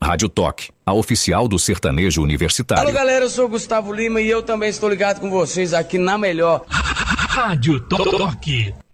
Rádio Toque, a oficial do sertanejo universitário. Alô galera, eu sou o Gustavo Lima e eu também estou ligado com vocês aqui na melhor Rádio Toque.